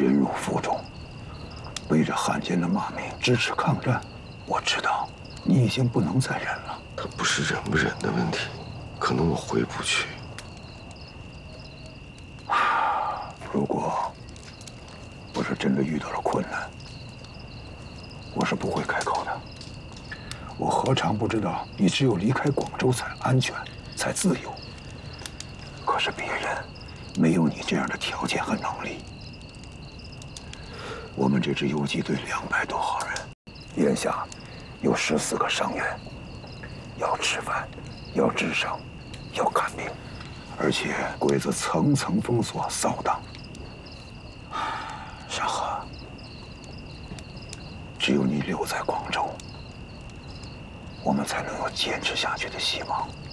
忍辱负重，背着汉奸的骂名支持抗战。我知道你已经不能再忍了。 他不是忍不忍的问题，可能我回不去。 如果我是真的遇到了困难，我是不会开口的。我何尝不知道，你只有离开广州才安全，才自由。可是别人没有你这样的条件和能力。我们这支游击队200多号人，眼下有14个伤员，要吃饭，要治伤，要看病，而且鬼子层层封锁扫荡。沙河，只有你留在广州，我们才能有坚持下去的希望。